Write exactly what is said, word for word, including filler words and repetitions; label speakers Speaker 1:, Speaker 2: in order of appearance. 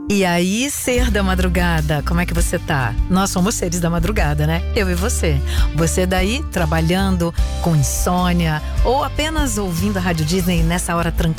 Speaker 1: E aí, ser da madrugada, como é que você tá? Nós somos seres da madrugada, né? Eu e você. Você daí, trabalhando com insônia ou apenas ouvindo a Rádio Disney nessa hora tranquila.